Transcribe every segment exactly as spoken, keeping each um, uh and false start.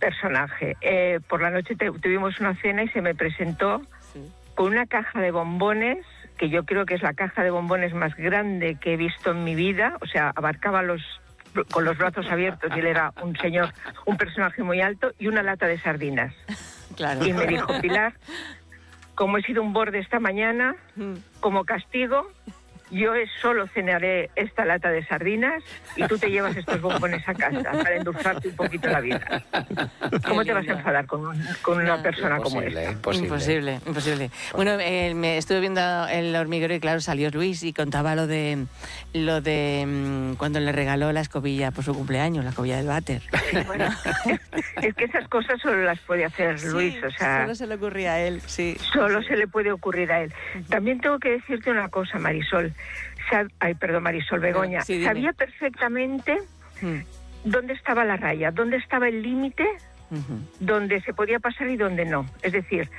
personaje. Eh, por la noche te, tuvimos una cena y se me presentó sí. con una caja de bombones, que yo creo que es la caja de bombones más grande que he visto en mi vida. O sea, abarcaba los con los brazos abiertos y él era un señor, un personaje muy alto, y una lata de sardinas. Claro. Y me dijo: Pilar, como he sido un borde esta mañana, como castigo, yo solo cenaré esta lata de sardinas y tú te llevas estos bombones a casa para endulzarte un poquito la vida. ¿Cómo te vas a enfadar con, un, con una no, persona como esta? Imposible, imposible. imposible. Bueno, eh, me estuve viendo El hormiguero y claro, salió Luis y contaba lo de lo de mmm, cuando le regaló la escobilla por su cumpleaños, la escobilla del váter. Sí, bueno, es, es que esas cosas solo las puede hacer Luis, sí, o sea... solo se le ocurría a él, sí. Solo se le puede ocurrir a él. También tengo que decirte una cosa, Marisol. Sab- Ay, perdón, Marisol, Begoña. Sí, sabía perfectamente hmm. dónde estaba la raya, dónde estaba el límite, uh-huh. dónde se podía pasar y dónde no. Es decir,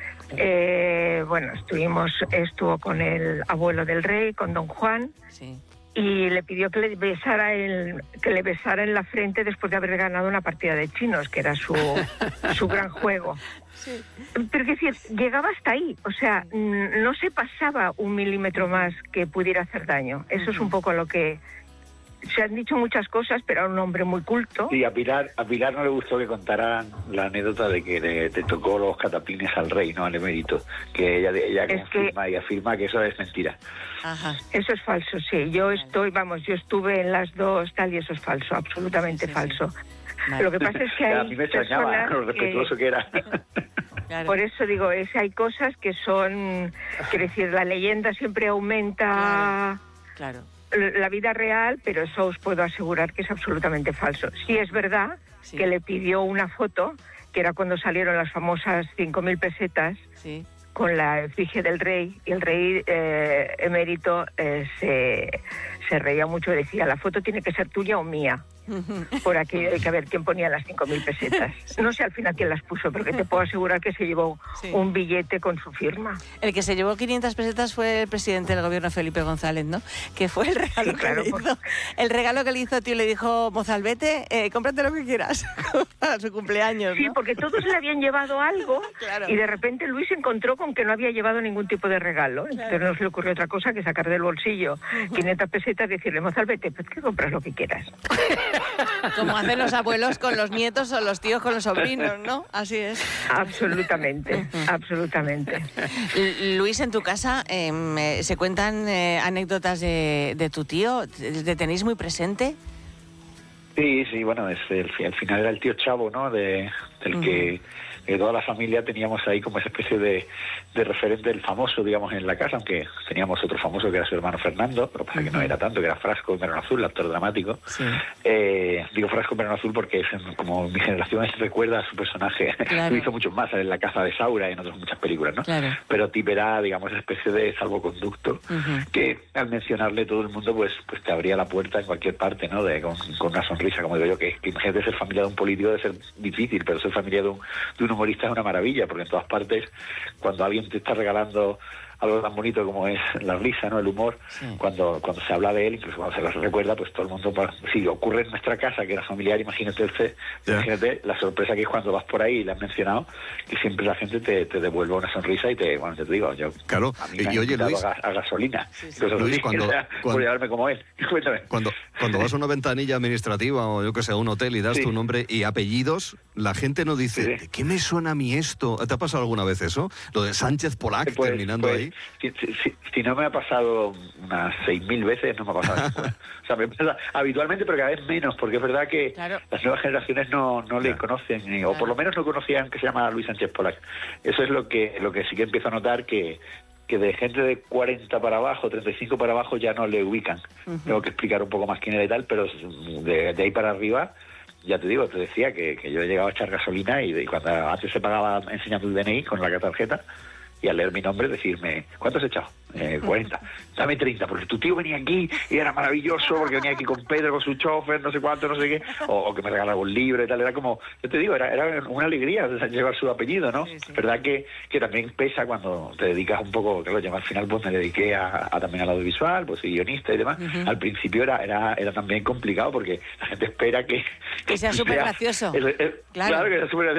eh, bueno, estuvimos, estuvo con el abuelo del rey, con don Juan, sí. y le pidió que le besara el, que le besara en la frente después de haber ganado una partida de chinos, que era su, su gran juego. Sí. Pero es decir, llegaba hasta ahí, o sea, no se pasaba un milímetro más que pudiera hacer daño. Eso uh-huh. es un poco lo que... Se han dicho muchas cosas, pero era un hombre muy culto. Sí, a Pilar, a Pilar no le gustó que contaran la anécdota de que le, te tocó los cataplines al rey, no al emérito, que ella, ella es confirma que, y afirma que eso es mentira. Ajá. Eso es falso, sí. Yo estoy, vamos, yo estuve en las dos, tal, y eso es falso, absolutamente sí, falso. Sí. Vale. Lo que pasa es que hay a mí me extrañaba lo respetuoso que, que era. Claro. Por eso digo, es, hay cosas que son, quiero decir, la leyenda siempre aumenta claro, claro. la vida real, pero eso os puedo asegurar que es absolutamente falso. Sí es verdad sí. que le pidió una foto, que era cuando salieron las famosas cinco mil pesetas, sí. con la efigie del rey, y el rey eh, emérito eh, se, se reía mucho y decía: la foto tiene que ser tuya o mía. Por aquí hay que ver quién ponía las cinco mil pesetas. No sé al final quién las puso, pero que te puedo asegurar que se llevó sí. un billete con su firma. El que se llevó quinientas pesetas fue el presidente del gobierno, Felipe González, ¿no? Que fue el regalo, sí, claro, que le hizo. Por... El regalo que le hizo, tío, le dijo: Mozalbete, eh, cómprate lo que quieras para su cumpleaños, ¿no? Sí, porque todos le habían llevado algo claro. y de repente Luis se encontró con que no había llevado ningún tipo de regalo. Claro. Entonces no se le ocurrió otra cosa que sacar del bolsillo uh-huh. quinientas pesetas y decirle: Mozalbete, pues que compras lo que quieras. Como hacen los abuelos con los nietos o los tíos con los sobrinos, ¿no? Así es. Absolutamente, absolutamente. Luis, en tu casa eh, ¿se cuentan eh, anécdotas de, de tu tío? ¿Te tenéis muy presente? Sí, sí, bueno, es el, al final era el tío Chavo, ¿no? De, del uh-huh. que de toda la familia teníamos ahí como esa especie de, de referente del famoso, digamos, en la casa, aunque teníamos otro famoso que era su hermano Fernando, pero pasa uh-huh. que no era tanto, que era Frasco en Verano Azul, el actor dramático. Sí. Eh, digo Frasco en Verano Azul porque es como mi generación recuerda a su personaje. Claro. Lo hizo mucho más en La Caza de Saura y en otras muchas películas, ¿no? Claro. Pero Tip era, digamos, esa especie de salvoconducto uh-huh. que al mencionarle todo el mundo pues pues te abría la puerta en cualquier parte, ¿no? De con, con una sonrisa, como digo yo, que, que imagínate ser familia de un político debe ser difícil, pero ser familia de un, de un humorista es una maravilla, porque en todas partes, cuando alguien te está regalando algo tan bonito como es la risa, ¿no? El humor, sí. cuando cuando se habla de él, incluso cuando se lo recuerda, pues todo el mundo, si ocurre en nuestra casa, que era familiar, imagínate el yeah. imagínate la sorpresa que es cuando vas por ahí y le has mencionado, que siempre la gente te, te devuelve una sonrisa y te, bueno, te digo, yo, claro. a mí me y han oye, Luis, a, a gasolina, sí, sí. Luis, así, cuando, o sea, cuando, por llevarme como él, cuéntame. Cuando, cuando vas a una ventanilla administrativa o yo que sé, a un hotel y das sí. tu nombre y apellidos, la gente no dice, sí, sí. ¿de qué me suena a mí esto? ¿Te ha pasado alguna vez eso? Lo de Sánchez Polac pues, terminando pues, ahí. Si, si, si no me ha pasado unas seis mil veces, no me ha pasado después. O sea, me pasa habitualmente, pero cada vez menos, porque es verdad que claro. las nuevas generaciones no, no le conocen, claro. o por lo menos no conocían que se llama Luis Sánchez Polac. Eso es lo que, lo que sí que empiezo a notar, que que de gente de cuarenta para abajo, treinta y cinco para abajo ya no le ubican. Uh-huh. Tengo que explicar un poco más quién era y tal, pero de, de ahí para arriba, ya te digo, te decía que, que yo he llegado a echar gasolina y, de, y cuando antes se pagaba enseñando el D N I con la tarjeta, y al leer mi nombre decirme, ¿cuánto has echado? Eh, cuarenta. Dame treinta, porque tu tío venía aquí y era maravilloso, porque venía aquí con Pedro, con su chofer, no sé cuánto, no sé qué, o, o que me regalaba un libro y tal. Era como, yo te digo, era, era una alegría llevar su apellido, ¿no? Sí, sí. Verdad que, que también pesa cuando te dedicas un poco, claro, yo al final pues me dediqué a, a también al audiovisual, pues soy guionista y demás. Uh-huh. Al principio era, era era también complicado, porque la gente espera que... Que sea súper gracioso. Claro. claro, que sea súper gracioso.